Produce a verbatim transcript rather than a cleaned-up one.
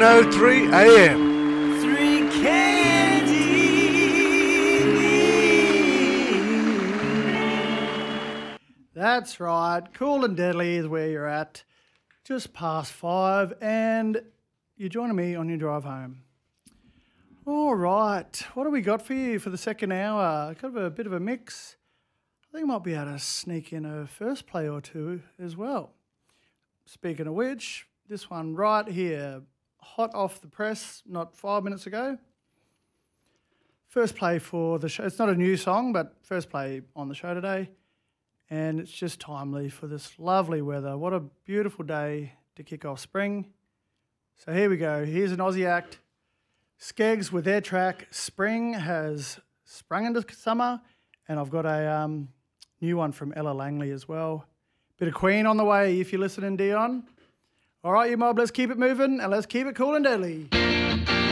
oh three A M. Three Candy. That's right. Cool and Deadly is where you're at. Just past five, and you're joining me on your drive home. All right. What have we got for you for the second hour? Kind of a bit of a mix. I think I might be able to sneak in a first play or two as well. Speaking of which, this one right here, hot off the press, not five minutes ago. First play for the show. It's not a new song, but first play on the show today. And it's just timely for this lovely weather. What a beautiful day to kick off spring. So here we go. Here's an Aussie act. Skeggs with their track, Spring has sprung into summer. And I've got a um, new one from Ella Langley as well. Bit of Queen on the way if you're listening, Dion. All right, you mob, let's keep it moving and let's keep it cool and deadly.